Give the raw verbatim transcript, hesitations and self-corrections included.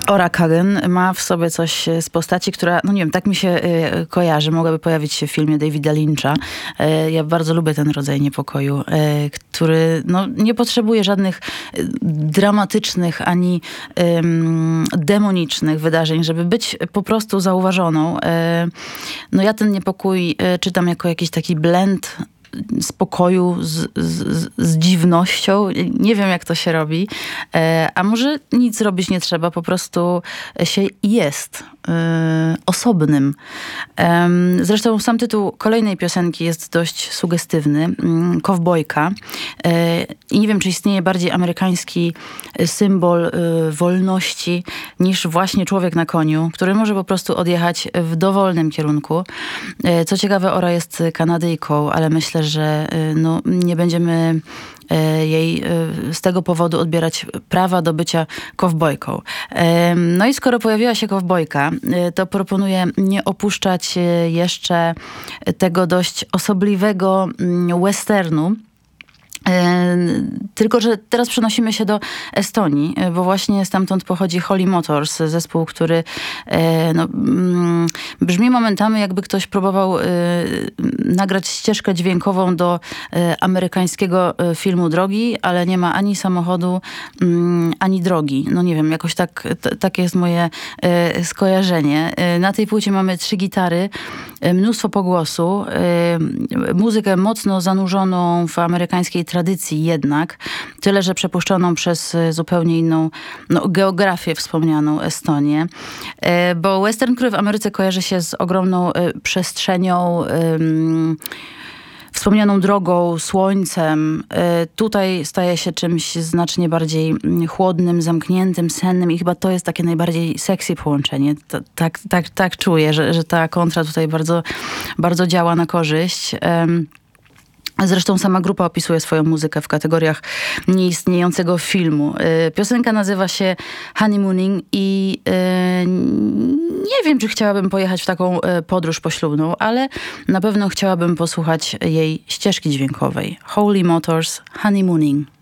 Ora Kagan ma w sobie coś z postaci, która, no nie wiem, tak mi się y, kojarzy. Mogłaby pojawić się w filmie Davida Lyncha. Y, ja bardzo lubię ten rodzaj niepokoju, y, który no, nie potrzebuje żadnych y, dramatycznych ani y, demonicznych wydarzeń, żeby być po prostu zauważoną. Y, no ja ten niepokój y, czytam jako jakiś taki blend spokoju z, z, z dziwnością. Nie wiem, jak to się robi. E, a może nic robić nie trzeba, po prostu się jest e, osobnym. E, zresztą sam tytuł kolejnej piosenki jest dość sugestywny. Kowbojka. E, I nie wiem, czy istnieje bardziej amerykański symbol e, wolności niż właśnie człowiek na koniu, który może po prostu odjechać w dowolnym kierunku. E, co ciekawe, Ora jest Kanadyjką, ale myślę, że no, nie będziemy jej z tego powodu odbierać prawa do bycia kowbojką. No i skoro pojawiła się kowbojka, to proponuję nie opuszczać jeszcze tego dość osobliwego westernu. Tylko że teraz przenosimy się do Estonii, bo właśnie stamtąd pochodzi Holy Motors, zespół, który no, brzmi momentami, jakby ktoś próbował nagrać ścieżkę dźwiękową do amerykańskiego filmu Drogi, ale nie ma ani samochodu, ani drogi. No nie wiem, jakoś tak, t- takie jest moje skojarzenie. Na tej płycie mamy trzy gitary, mnóstwo pogłosu, muzykę mocno zanurzoną w amerykańskiej tradycji jednak, tyle że przepuszczoną przez zupełnie inną no, geografię wspomnianą Estonię. Bo western, który w Ameryce kojarzy się z ogromną przestrzenią, wspomnianą drogą, słońcem, tutaj staje się czymś znacznie bardziej chłodnym, zamkniętym, sennym i chyba to jest takie najbardziej sexy połączenie. T- tak, tak, tak czuję, że, że ta kontra tutaj bardzo, bardzo działa na korzyść. Zresztą sama grupa opisuje swoją muzykę w kategoriach nieistniejącego filmu. Piosenka nazywa się Honeymooning i nie wiem, czy chciałabym pojechać w taką podróż poślubną, ale na pewno chciałabym posłuchać jej ścieżki dźwiękowej. Holy Motors, Honeymooning.